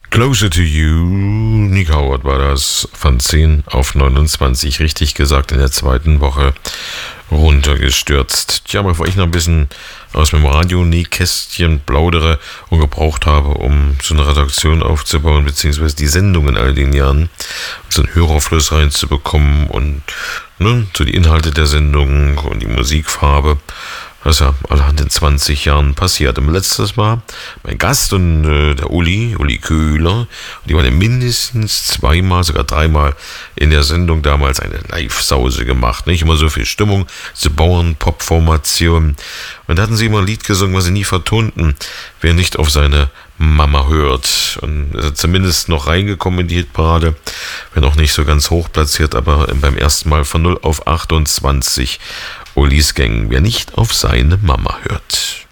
Closer to You, Nick Howard war das, von 10 auf 29, richtig gesagt, in der zweiten Woche runtergestürzt. Tja, bevor ich noch ein bisschen aus dem Radio-Nähkästchen plaudere und gebraucht habe, um so eine Redaktion aufzubauen, beziehungsweise die Sendung in all den Jahren, um so einen Hörerfluss reinzubekommen und so die Inhalte der Sendung und die Musikfarbe, was ja allerhand in 20 Jahren passiert. Und letztes Mal mein Gast und der Uli Köhler, und die waren ja mindestens zweimal, sogar dreimal in der Sendung damals eine Live-Sause gemacht. Nicht immer so viel Stimmung, diese Bauern-Pop-Formation. Und da hatten sie immer ein Lied gesungen, was sie nie vertonten, wer nicht auf seine Mama hört. Und ist zumindest noch reingekommen in die Hitparade, wenn auch nicht so ganz hoch platziert, aber beim ersten Mal von 0 auf 28 Ulis Gang, wer nicht auf seine Mama hört.